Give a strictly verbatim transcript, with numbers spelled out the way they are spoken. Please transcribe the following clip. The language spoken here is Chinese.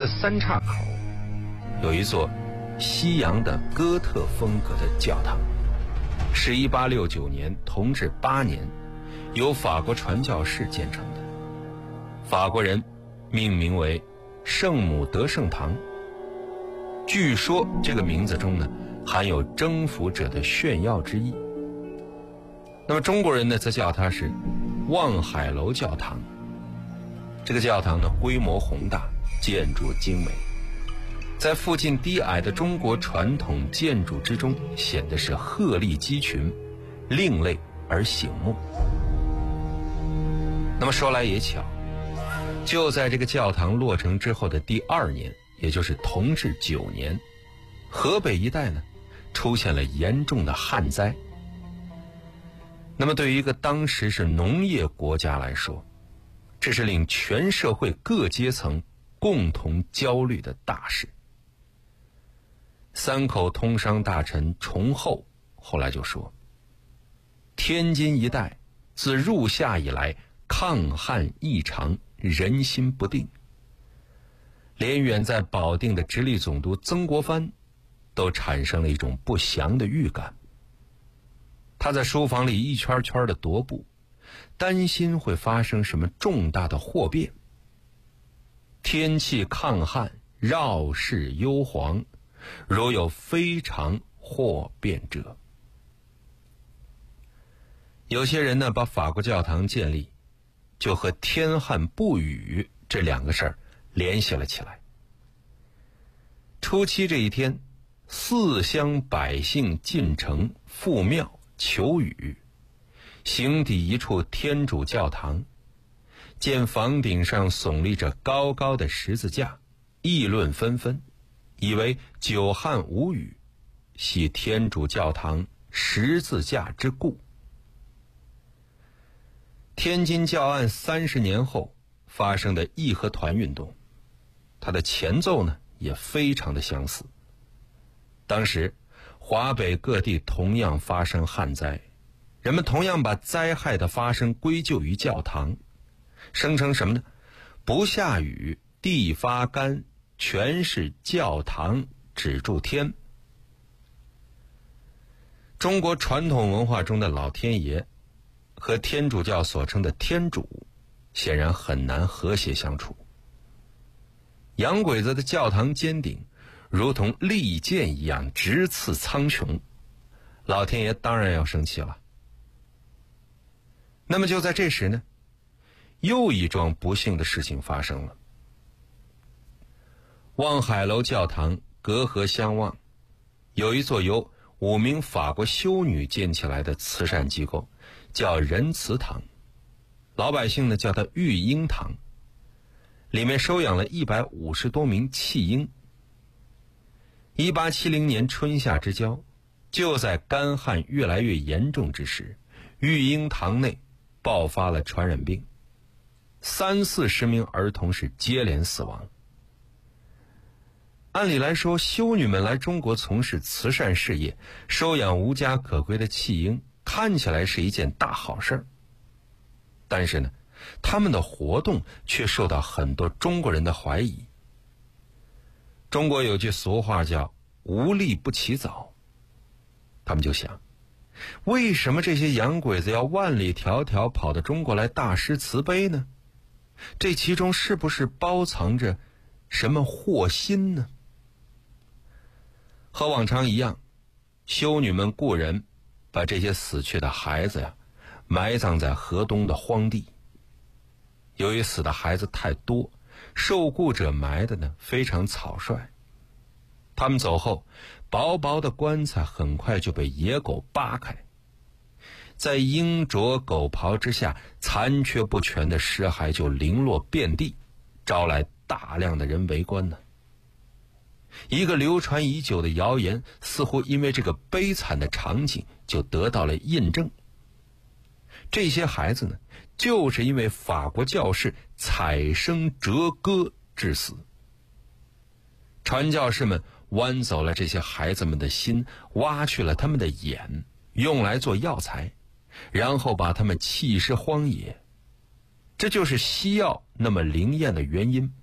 三岔口有一座西洋的哥特风格的教堂，是一八六九年同治八年由法国传教士建成的，法国人命名为圣母德圣堂。据说这个名字中呢含有征服者的炫耀之意。那么中国人呢则叫它是望海楼教堂。这个教堂呢规模宏大，建筑精美，在附近低矮的中国传统建筑之中显得是鹤立鸡群，另类而醒目。那么说来也巧，就在这个教堂落成之后的第二年，也就是同治九年，河北一带呢出现了严重的旱灾。那么对于一个当时是农业国家来说，这是令全社会各阶层共同焦虑的大事。三口通商大臣崇厚后来就说，天津一带自入夏以来抗旱异常，人心不定，连远在保定的直隶总督曾国藩都产生了一种不祥的预感。他在书房里一圈圈的踱步，担心会发生什么重大的祸变。天气抗旱，绕世忧惶，如有非常祸变者。有些人呢把法国教堂建立就和天旱不雨这两个事儿联系了起来。初七这一天，四乡百姓进城赴庙求雨，行抵一处天主教堂，见房顶上耸立着高高的十字架，议论纷纷，以为久旱无雨，系天主教堂十字架之故。天津教案三十年后发生的义和团运动，它的前奏呢也非常的相似。当时华北各地同样发生旱灾，人们同样把灾害的发生归咎于教堂，声称什么呢？不下雨，地发干，全是教堂止住天。中国传统文化中的老天爷和天主教所称的天主显然很难和谐相处。洋鬼子的教堂尖顶如同利剑一样直刺苍穹，老天爷当然要生气了。那么就在这时呢，又一桩不幸的事情发生了。望海楼教堂隔河相望，有一座由五名法国修女建起来的慈善机构，叫仁慈堂，老百姓呢叫它育婴堂，里面收养了一百五十多名弃婴。一八七零年春夏之交，就在干旱越来越严重之时，育婴堂内爆发了传染病，三四十名儿童是接连死亡。按理来说，修女们来中国从事慈善事业，收养无家可归的弃婴，看起来是一件大好事儿。但是呢，他们的活动却受到很多中国人的怀疑。中国有句俗话叫无利不起早，他们就想，为什么这些洋鬼子要万里迢迢跑到中国来大施慈悲呢？这其中是不是包藏着什么祸心呢？和往常一样，修女们雇人把这些死去的孩子呀埋葬在河东的荒地。由于死的孩子太多，受雇者埋的呢非常草率，他们走后，薄薄的棺材很快就被野狗扒开，在鹰啄狗刨之下，残缺不全的尸骸就零落遍地，招来大量的人围观呢。一个流传已久的谣言似乎因为这个悲惨的场景就得到了印证。这些孩子呢，就是因为法国教士采生折割致死。传教士们剜走了这些孩子们的心，挖去了他们的眼，用来做药材，然后把他们弃尸荒野。这就是西药那么灵验的原因。